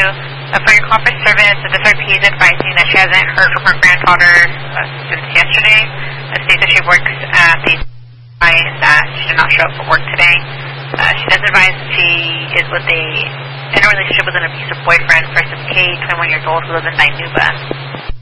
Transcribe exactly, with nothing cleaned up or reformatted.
Uh, for your conference service, the S R P is advising that she hasn't heard from her granddaughter uh, since yesterday. It states that she works at the and that she did not show up for work today. Uh, she does advise she is with a in a relationship with an abusive boyfriend, Person K, twenty-one years old, who lives in Dinuba.